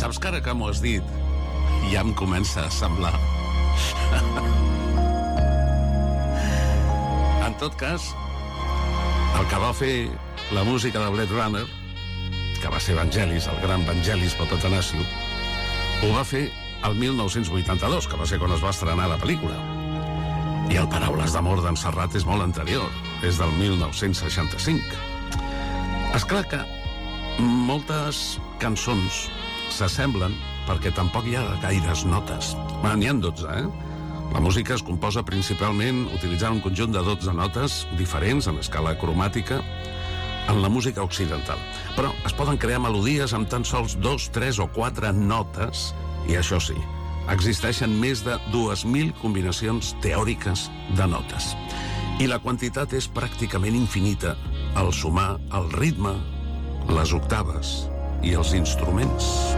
Saps que ara que m'ho has dit ja em comença a semblar. En tot cas, el que va fer la música de Blade Runner, que va ser Vangelis, el gran Vangelis Papatanasiou, ho va fer el 1982, que va ser quan es va estrenar la pel·lícula. I el Paraules d'amor d'en Serrat és molt anterior, és del 1965. Esclar que moltes cançons s'assemblen perquè tampoc hi ha gaires notes. N'hi ha 12, La música es composa principalment utilitzant un conjunt de 12 notes diferents en escala cromàtica en la música occidental. Però es poden crear melodies amb tan sols 2, 3 o 4 notes, i això sí, existeixen més de 2.000 combinacions teòriques de notes. I la quantitat és pràcticament infinita al sumar el ritme, les octaves i els instruments.